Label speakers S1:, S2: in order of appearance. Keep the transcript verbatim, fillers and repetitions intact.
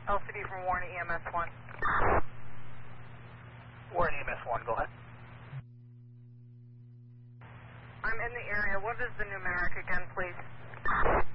S1: L C D from Warren E M S one.
S2: Warren E M S one, go ahead.
S1: I'm in the area. What is the numeric again, please?